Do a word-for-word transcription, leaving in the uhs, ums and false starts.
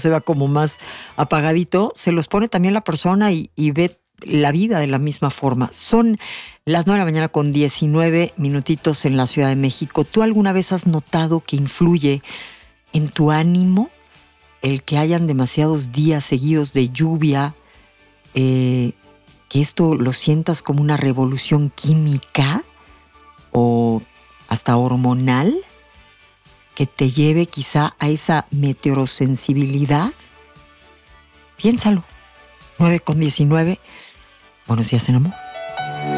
se vea como más apagadito, se los pone también la persona y, y ve la vida de la misma forma. Son las nueve de la mañana con diecinueve minutitos en la Ciudad de México. ¿Tú alguna vez has notado que influye en tu ánimo el que hayan demasiados días seguidos de lluvia? Eh, que esto lo sientas como una revolución química o hasta hormonal que te lleve quizá a esa meteorosensibilidad. Piénsalo. nueve con diecinueve. Buenos días en amor.